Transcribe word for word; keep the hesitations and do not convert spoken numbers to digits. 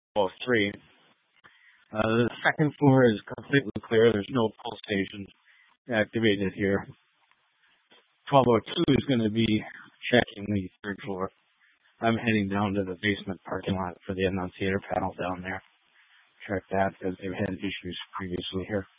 twelve oh three. Uh, the second floor is completely clear. There's no pull stations activated here. twelve oh two is going to be checking the third floor. I'm heading down to the basement parking lot for the annunciator panel down there. Check that because they've had issues previously here.